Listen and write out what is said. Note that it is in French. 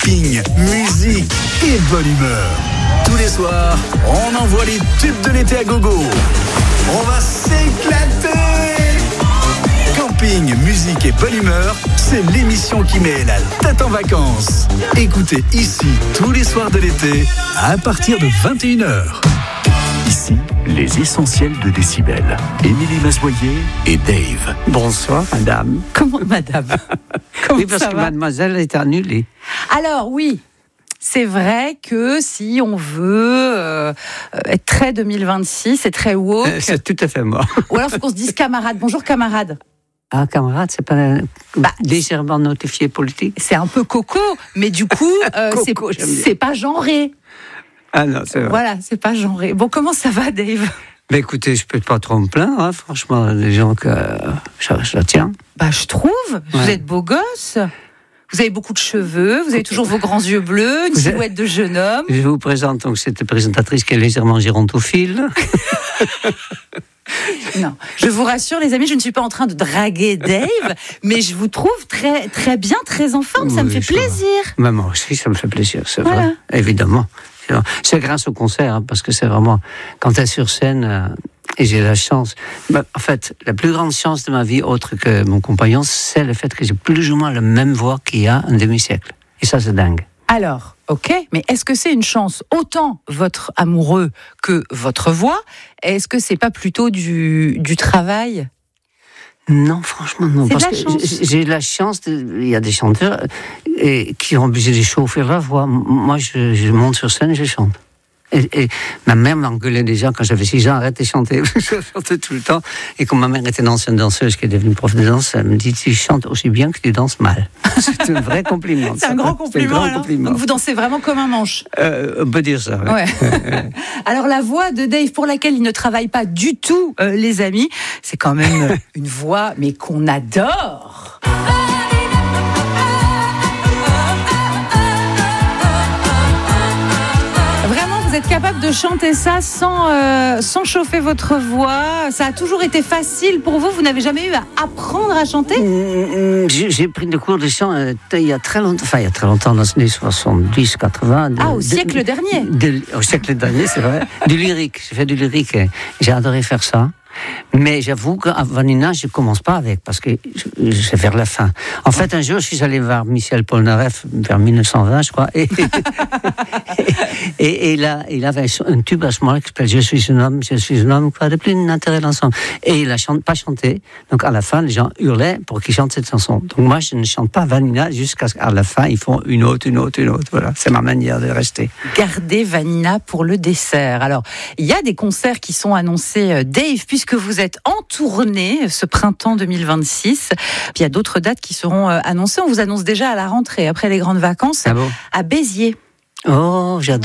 camping, musique et bonne humeur. Tous les soirs, on envoie les tubes de l'été à gogo. On va s'éclater. Camping, musique et bonne humeur, c'est l'émission qui met la tête en vacances. Écoutez ici tous les soirs de l'été à partir de 21h. Ici, les essentiels de Décibel. Émilie Mazoyer et Dave. Bonsoir, madame. Comment, madame? Comment oui, parce que mademoiselle est annulée. Alors, oui. C'est vrai que si on veut être très 2026, c'est très woke. C'est tout à fait moi. Ou alors, il faut qu'on se dise camarade. Bonjour, camarade. Ah, camarade, c'est pas légèrement notifié politique. C'est un peu coco, mais du coup, c'est pas genré. Ah non, c'est vrai. Voilà, c'est pas genré. Bon, comment ça va, Dave? Ben écoutez, je peux pas trop me plaindre, hein, franchement, les gens que je la tiens. Bah, je trouve. Vous êtes beau gosse. Vous avez beaucoup de cheveux, vous avez toujours vos grands yeux bleus, une silhouette de jeune homme. Je vous présente donc cette présentatrice qui est légèrement gérontophile. Non, je vous rassure les amis, je ne suis pas en train de draguer Dave, mais je vous trouve très, très bien, très en forme, ça me fait plaisir. Mais moi aussi, ça me fait plaisir, c'est voilà. Vrai, évidemment. C'est grâce au concert, hein, parce que c'est vraiment, quand tu es sur scène, et j'ai la chance, en fait, la plus grande chance de ma vie, autre que mon compagnon, c'est le fait que j'ai plus ou moins la même voix qu'il y a un demi-siècle. Et ça, c'est dingue. Alors, ok, mais est-ce que c'est une chance autant votre amoureux que votre voix? Est-ce que c'est pas plutôt du travail? Non, franchement, non. C'est parce de la que chance. j'ai la chance, il y a des chanteurs qui ont obligé de chauffer leur voix. Moi, je monte sur scène et je chante. Et ma mère m'engueulait déjà quand j'avais 6 ans, arrête de chanter. Je chantais tout le temps. Et quand ma mère était une ancienne danseuse qui est devenue prof de danse, elle me dit, tu chantes aussi bien que tu danses mal. C'est un vrai compliment. C'est un grand compliment. Donc vous dansez vraiment comme un manche. On peut dire ça. Ouais. Alors la voix de Dave, pour laquelle il ne travaille pas du tout, les amis, c'est quand même une voix, mais qu'on adore. Vous êtes capable de chanter ça sans chauffer votre voix? Ça a toujours été facile pour vous? Vous n'avez jamais eu à apprendre à chanter? J'ai pris des cours de chant il y a très longtemps, dans les années 70, 80. Au siècle dernier? Au siècle dernier, c'est vrai. Du lyrique, j'ai fait du lyrique et j'ai adoré faire ça. Mais j'avoue qu'à Vanina, je ne commence pas avec, parce que c'est vers la fin. En fait, un jour, je suis allé voir Michel Polnareff, vers 1920, je crois, et là, il avait un tube à ce moment-là qui s'appelle Je suis un homme, quoi de plus d'intérêt l'ensemble. Et il n'a pas chanté. Donc, à la fin, les gens hurlaient pour qu'il chante cette chanson. Donc, moi, je ne chante pas Vanina jusqu'à la fin. Ils font une autre. Voilà, c'est ma manière de rester. Gardez Vanina pour le dessert. Alors, il y a des concerts qui sont annoncés, Dave, puisque vous êtes en tournée ce printemps 2026. Puis il y a d'autres dates qui seront annoncées. On vous annonce déjà à la rentrée, après les grandes vacances, Ah bon? à Béziers. Oh, j'adore.